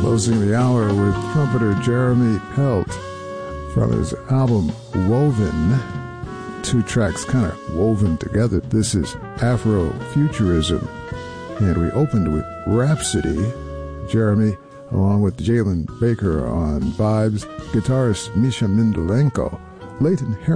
Closing the hour with trumpeter Jeremy Pelt from his album Woven. 2 tracks kind of woven together. This is Afrofuturism. And we opened with Rhapsody. Jeremy, along with Jalen Baker on vibes, guitarist Misha Mindolenko, Leighton Harris